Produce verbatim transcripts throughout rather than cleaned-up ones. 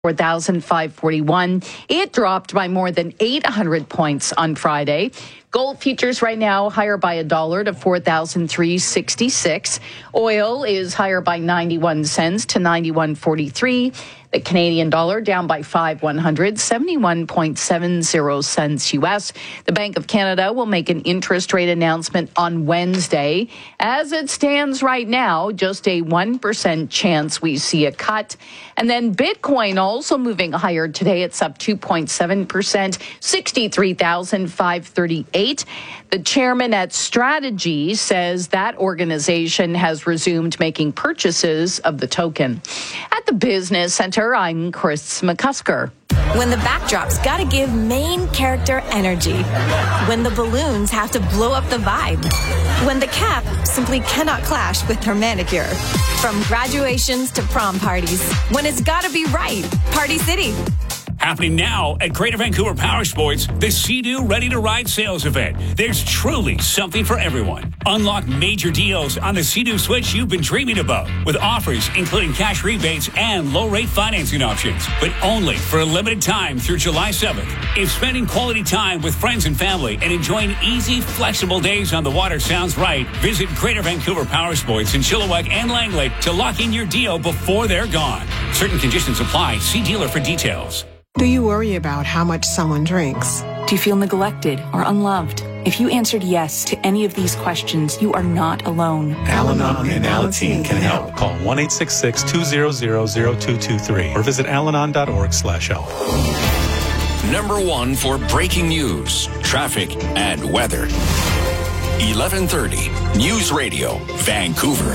four thousand five hundred forty-one. It dropped by more than eight hundred points on Friday. Gold futures right now higher by a dollar to four thousand three hundred sixty-six. Oil is higher by ninety-one cents to ninety-one forty-three. The Canadian dollar down by five one hundred, seventy-one point seven zero cents U S. The Bank of Canada will make an interest rate announcement on Wednesday. As it stands right now, just a one percent chance we see a cut. And then Bitcoin also moving higher today. It's up two point seven percent, sixty-three thousand five hundred thirty-eight. The chairman at Strategy says that organization has resumed making purchases of the token. At the Business Center, I'm Chris McCusker. When the backdrop's gotta give main character energy. When the balloons have to blow up the vibe. When the cap simply cannot clash with her manicure. From graduations to prom parties. When it's gotta be right. Party City. Happening now at Greater Vancouver Power Sports, the Sea-Doo Ready to Ride sales event. There's truly something for everyone. Unlock major deals on the Sea-Doo Switch you've been dreaming about, with offers including cash rebates and low-rate financing options, but only for a limited time through July seventh. If spending quality time with friends and family and enjoying easy, flexible days on the water sounds right, visit Greater Vancouver Power Sports in Chilliwack and Langley to lock in your deal before they're gone. Certain conditions apply. See dealer for details. Do you worry about how much someone drinks? Do you feel neglected or unloved? If you answered yes to any of these questions, you are not alone. Al-Anon and Alateen can help. Call one eight six six, two zero zero, zero two two three or visit alanon dot org slash help. Number one for breaking news, traffic, and weather. eleven thirty News Radio, Vancouver.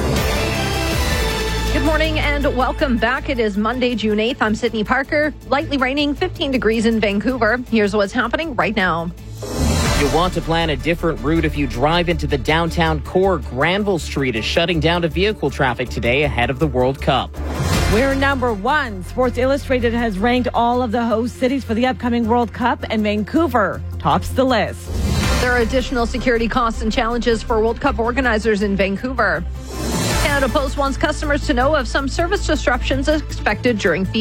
Good morning and welcome back. It is Monday, June eighth. I'm Sydney Parker. Lightly raining, fifteen degrees in Vancouver. Here's what's happening right now. You'll want to plan a different route if you drive into the downtown core. Granville Street is shutting down to vehicle traffic today ahead of the World Cup. We're number one. Sports Illustrated has ranked all of the host cities for the upcoming World Cup, and Vancouver tops the list. There are additional security costs and challenges for World Cup organizers in Vancouver. Canada Post wants customers to know of some service disruptions expected during